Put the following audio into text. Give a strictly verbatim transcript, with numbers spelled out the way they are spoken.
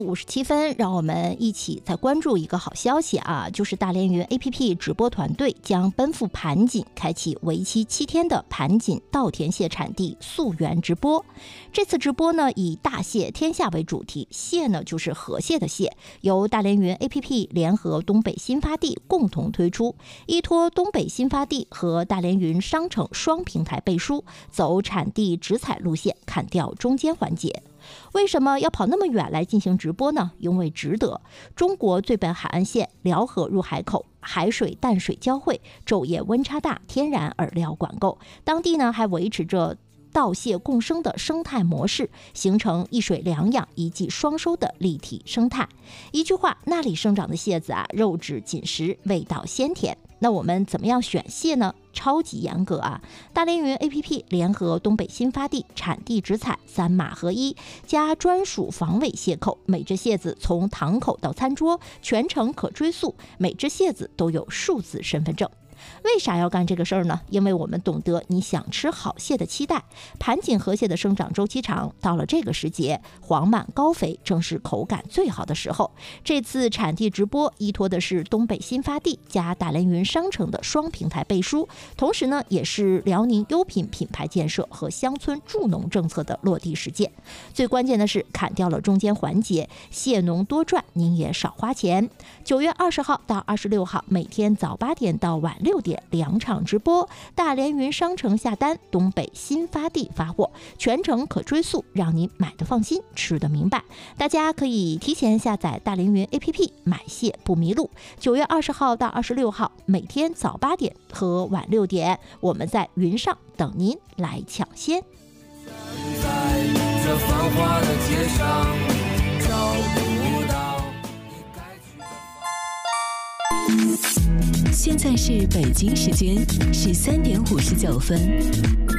五十七分，让我们一起再关注一个好消息啊，就是大连云 A P P 直播团队将奔赴盘锦，开启为期七天的盘锦稻田蟹产地溯源直播。这次直播呢，以大蟹天下为主题，蟹呢就是河蟹的蟹，由大连云 A P P 联合东北新发地共同推出，依托东北新发地和大连云商城双平台背书，走产地直采路线，砍掉中间环节。为什么要跑那么远来进行直播呢？因为值得。中国最北海岸线辽河入海口，海水淡水交汇，昼夜温差大，天然饵料管够，当地呢还维持着稻蟹共生的生态模式，形成一水两养一季双收的立体生态。一句话，那里生长的蟹子啊，肉质紧实，味道鲜甜。那我们怎么样选蟹呢？超级严格啊！大连云 A P P 联合东北新发地产地直采三码合一，加专属防伪蟹扣，每只蟹子从塘口到餐桌全程可追溯，每只蟹子都有数字身份证。为啥要干这个事儿呢？因为我们懂得你想吃好蟹的期待。盘锦河蟹的生长周期长，到了这个时节，黄满高肥正是口感最好的时候。这次产地直播依托的是东北新发地加大连云商城的双平台背书，同时呢，也是辽宁优品品牌建设和乡村助农政策的落地实践。最关键的是砍掉了中间环节，蟹农多赚，您也少花钱。九月二十号到二十六号，每天早八点到晚六点两场直播，大连云商城下单，东北新发地发货，全程可追溯，让您买的放心，吃的明白。大家可以提前下载大连云 A P P， 买蟹不迷路。九月二十号到二十六号，每天早八点和晚六点，我们在云上等您来抢先。 在这繁华的街上，找不到你该去的。 现在是北京时间十三点五十九分。